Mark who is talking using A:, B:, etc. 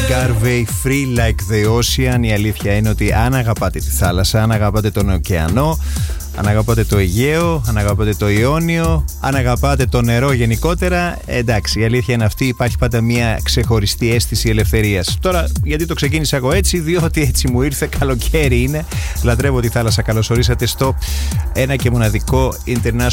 A: Garvey, Free Like the Ocean. Η αλήθεια είναι ότι αν αγαπάτε τη θάλασσα, αν αγαπάτε τον ωκεανό, αν αγαπάτε το Αιγαίο, αν αγαπάτε το Ιόνιο, αν αγαπάτε το νερό γενικότερα, εντάξει, η αλήθεια είναι αυτή, υπάρχει πάντα μια ξεχωριστή αίσθηση ελευθερίας. Τώρα, γιατί το ξεκίνησα εγώ έτσι? Διότι έτσι μου ήρθε, καλοκαίρι είναι, λατρεύω τη θάλασσα. Καλώς ορίσατε στο ένα και μοναδικό International